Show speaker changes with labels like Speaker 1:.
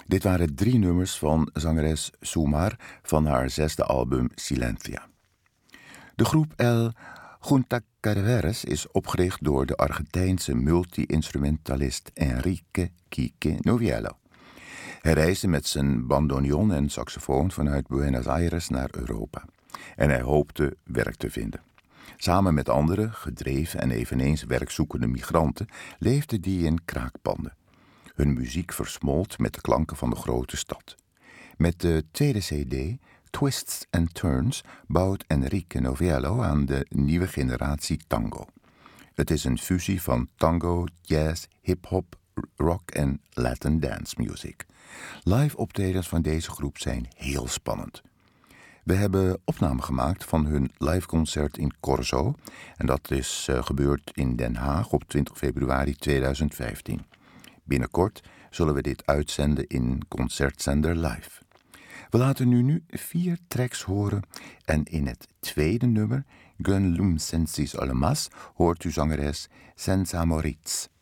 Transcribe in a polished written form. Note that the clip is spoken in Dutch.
Speaker 1: Dit waren 3 nummers van zangeres Sumar van haar 6e album Silencia. De groep El Juntacarveres is opgericht door de Argentijnse multi-instrumentalist Enrique Quique Noviello. Hij reisde met zijn bandoneon en saxofoon vanuit Buenos Aires naar Europa. En hij hoopte werk te vinden. Samen met andere, gedreven en eveneens werkzoekende migranten leefde hij in kraakpanden. Hun muziek versmolt met de klanken van de grote stad. Met de tweede cd, Twists and Turns, bouwt Enrique Noviello aan de nieuwe generatie tango. Het is een fusie van tango, jazz, hip-hop, rock en Latin dance music. Live optredens van deze groep zijn heel spannend. We hebben opname gemaakt van hun liveconcert in Corso. En dat is gebeurd in Den Haag op 20 februari 2015. Binnenkort zullen we dit uitzenden in Concertzender Live. We laten nu 4 tracks horen en in het tweede nummer, Gun Lum Sensis Olemas, hoort u zangeres Senza Moritz.